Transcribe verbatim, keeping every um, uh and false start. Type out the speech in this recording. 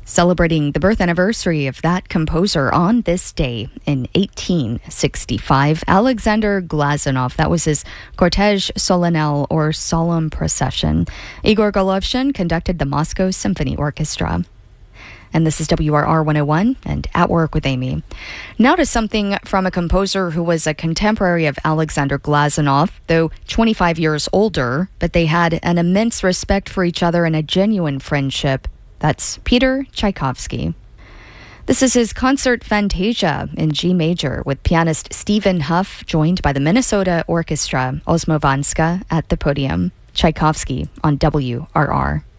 Celebrating the birth anniversary of that composer on this day in eighteen sixty-five, Alexander Glazunov. That was his Cortège Solennel, or Solemn Procession. Igor Golovshin conducted the Moscow Symphony Orchestra. And this is W R R one oh one and At Work with Amy. Now to something from a composer who was a contemporary of Alexander Glazunov, though twenty-five years older, but they had an immense respect for each other and a genuine friendship. That's Peter Tchaikovsky. This is his Concert Fantasia in G major with pianist Stephen Huff, joined by the Minnesota Orchestra, Osmovanska, at the podium. Tchaikovsky on W R R.